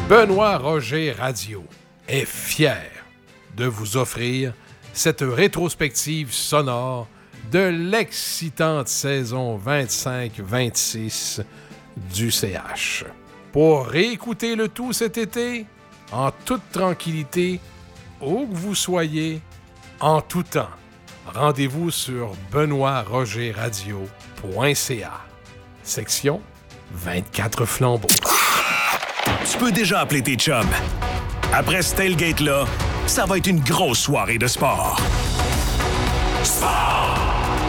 Benoît Roger Radio est fier de vous offrir cette rétrospective sonore de l'excitante saison 25-26 du CH. Pour réécouter le tout cet été, en toute tranquillité, où que vous soyez, en tout temps, rendez-vous sur benoîtrogerradio.ca. Section 24 flambeaux. Tu peux déjà appeler tes chums. Après ce tailgate-là, ça va être une grosse soirée de sport. Sport!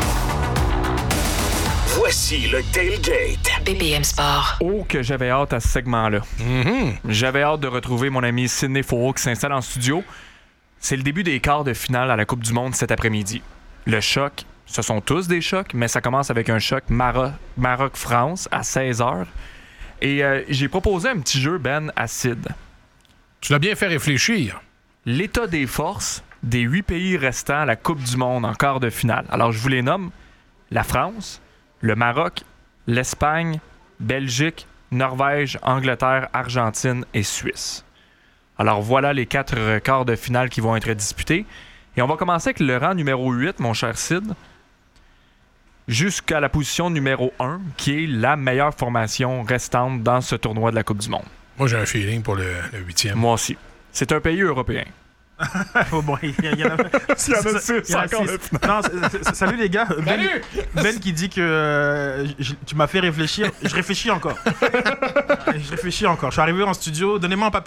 Voici le tailgate. BPM Sport. Oh, que j'avais hâte à ce segment-là. J'avais hâte de retrouver mon ami Sidney Fauveau qui s'installe en studio. C'est le début des quarts de finale à la Coupe du Monde cet après-midi. Le choc, ce sont tous des chocs, mais ça commence avec un choc Maroc-France à 16h. Et j'ai proposé un petit jeu, Ben, à Sid. Tu l'as bien fait réfléchir. L'état des forces des 8 pays restants à la Coupe du Monde en quart de finale. Alors, je vous les nomme. La France, le Maroc, l'Espagne, Belgique, Norvège, Angleterre, Argentine et Suisse. Alors, voilà les 4 quarts de finale qui vont être disputés. Et on va commencer avec le rang numéro 8, mon cher Sid, jusqu'à la position numéro 1, qui est la meilleure formation restante dans ce tournoi de la Coupe du Monde. Moi, j'ai un feeling pour le 8e. Moi aussi. C'est un pays européen. Oh bon, il y en a 6 encore. Non, salut les gars. Ben qui dit que tu m'as fait réfléchir. Je réfléchis encore. Je suis arrivé en studio. Donnez-moi un papier.